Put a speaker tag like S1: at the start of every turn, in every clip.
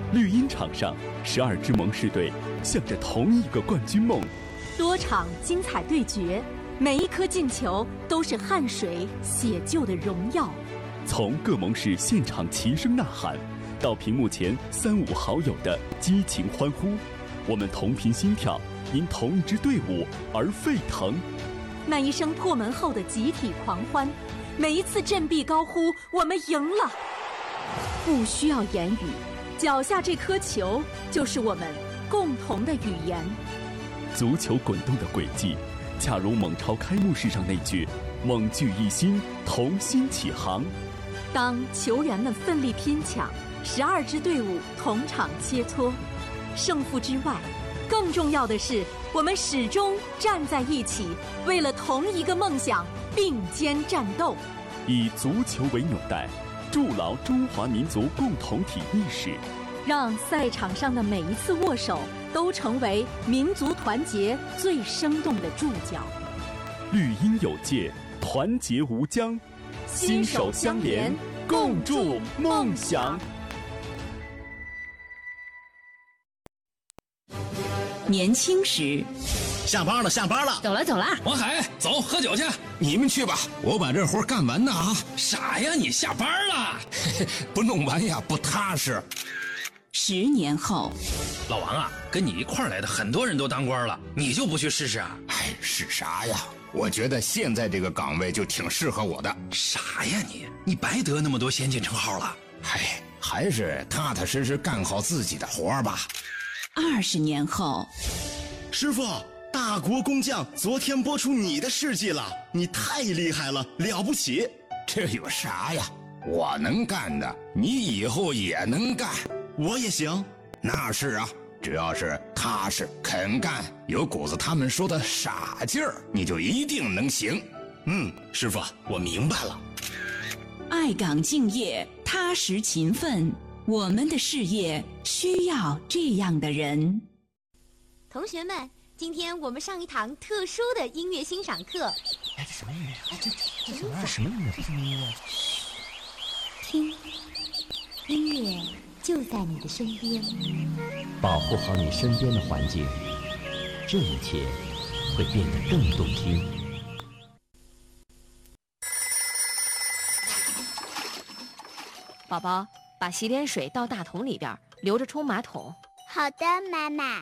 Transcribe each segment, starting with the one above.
S1: 绿茵场上，12支盟市队向着同一个冠军梦。
S2: 多场精彩对决，每一颗进球都是汗水写就的荣耀。
S1: 从各盟市现场齐声呐喊，到屏幕前3、5好友的激情欢呼，我们同频心跳，因同一支队伍而沸腾。
S2: 那一声破门后的集体狂欢，每一次振臂高呼“我们赢了”，不需要言语，脚下这颗球就是我们共同的语言。
S1: 足球滚动的轨迹，恰如蒙超开幕式上那句“盟聚一心，同心起航”。
S2: 当球员们奋力拼抢，12支队伍同场切磋，胜负之外，更重要的是，我们始终站在一起，为了同一个梦想并肩战斗。
S1: 以足球为纽带，筑牢中华民族共同体意识，
S2: 让赛场上的每一次握手都成为民族团结最生动的注脚。
S1: 绿茵有界，团结无疆，心手相连，共筑梦想。
S3: 年轻时，
S4: 下班了，
S3: 走了。
S4: 王海，走，喝酒去。
S5: 你们去吧，我把这活干完呢啊！
S4: 傻呀，你下班了？
S5: 不弄完呀，不踏实。
S3: 10年后，
S4: 老王啊，跟你一块儿来的很多人都当官了，你就不去试试啊？
S5: 哎，是啥呀？我觉得现在这个岗位就挺适合我的。
S4: 啥呀你白得那么多先进称号了？
S5: 哎，还是踏踏实实干好自己的活儿吧。
S3: 20年后，
S6: 师傅，大国工匠昨天播出你的事迹了，你太厉害了，了不起。
S5: 这有啥呀？我能干的，你以后也能干。
S6: 我也行。
S5: 那是啊，只要是踏实肯干，有股子他们说的傻劲儿，你就一定能行。
S6: 师傅，我明白了。
S3: 爱岗敬业，踏实勤奋，我们的事业需要这样的人。
S7: 同学们，今天我们上一堂特殊的音乐欣赏课。
S8: 哎，这什么音乐？哎，这什么音乐？这什么音乐？
S7: 听，音乐就在你的身边。
S8: 保护好你身边的环境，这一切会变得更动听。
S9: 宝宝，把洗脸水倒大桶里边，留着冲马桶。
S10: 好的，妈妈。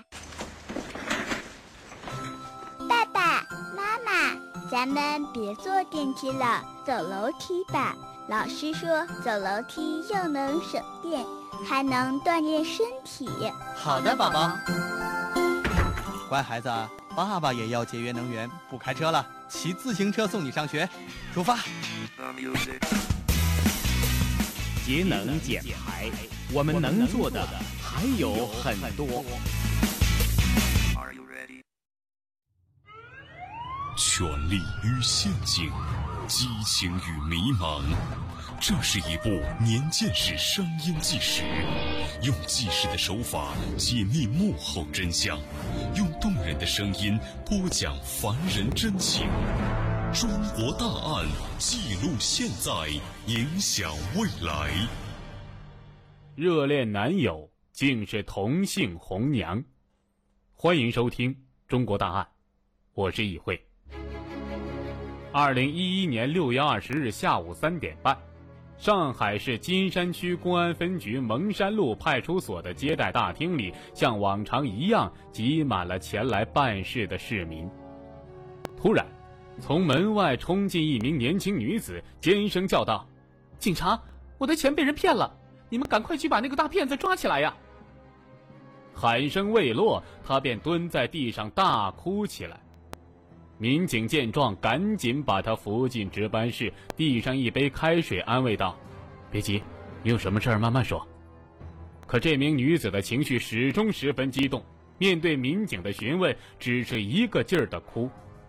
S10: 爸爸妈妈，咱们别坐电梯了，走楼梯吧。老师说走楼梯又能省电，还能锻炼身体。
S11: 好的，宝宝。乖孩子，爸爸也要节约能源，不开车了，骑自行车送你上学。出发。
S12: 节能减排，我们能做的还有很多。
S13: 权力与陷阱，激情与迷茫，这是一部年鉴史声音纪实，用纪实的手法解密幕后真相，用动人的声音播讲凡人真情。中国大案，记录现在，影响未来。
S12: 热恋男友竟是同姓红娘。欢迎收听中国大案，我是议会。2011年6月20日下午3点半，上海市金山区公安分局蒙山路派出所的接待大厅里，像往常一样挤满了前来办事的市民。突然，从门外冲进一名年轻女子，尖声叫道：“警察，我的钱被人骗了，你们赶快去把那个大骗子抓起来呀！”喊声未落，她便蹲在地上大哭起来。民警见状，赶紧把她扶进值班室，递上一杯开水，安慰道：“别急，你有什么事儿慢慢说。”可这名女子的情绪始终十分激动，面对民警的询问，只是一个劲儿的哭。